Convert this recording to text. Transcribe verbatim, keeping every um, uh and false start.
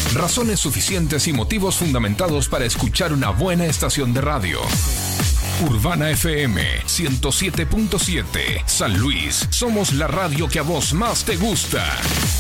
Razones suficientes y motivos fundamentados para escuchar una buena estación de radio. Urbana F M ciento siete punto siete, San Luis. Somos la radio que a vos más te gusta.